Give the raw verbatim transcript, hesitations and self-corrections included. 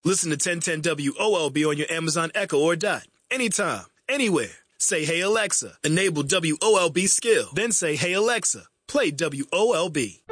Listen to ten ten W O L B on your Amazon Echo or Dot. Anytime, anywhere. Say, hey, Alexa, enable W O L B skill. Then say, hey, Alexa, play W O L B.